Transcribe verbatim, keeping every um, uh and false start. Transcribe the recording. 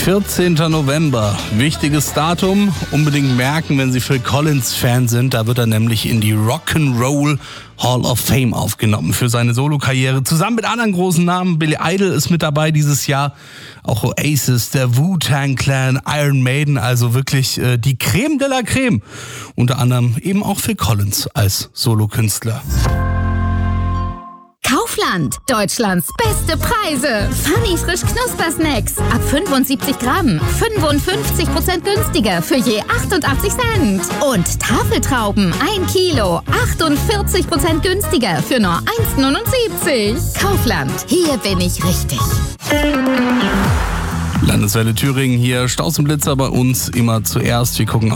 vierzehnter November, wichtiges Datum, unbedingt merken, wenn Sie Phil Collins-Fan sind. Da wird er nämlich in die Rock'n'Roll Hall of Fame aufgenommen für seine Solokarriere. Zusammen mit anderen großen Namen, Billy Idol ist mit dabei dieses Jahr, auch Oasis, der Wu-Tang Clan, Iron Maiden, also wirklich äh, die Creme de la Creme. Unter anderem eben auch Phil Collins als Solokünstler. Kaufland, Deutschlands beste Preise. Funny frisch Knuspersnacks ab fünfundsiebzig Gramm, fünfundfünfzig Prozent günstiger für je achtundachtzig Cent. Und Tafeltrauben ein Kilo, achtundvierzig Prozent günstiger für nur eins Komma neunundsiebzig. Kaufland, hier bin ich richtig. Landeswelle Thüringen hier, Staus und Blitzer bei uns immer zuerst. Wir gucken